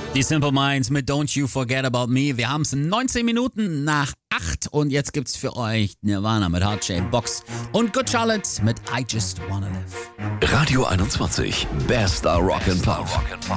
Die Simple Minds mit Don't You Forget About Me. Wir haben es 19 Minuten nach 8 und jetzt gibt's für euch Nirvana mit Heart Shaped Box und Good Charlotte mit I Just Wanna Live. Radio 21, bester Rock and Pop.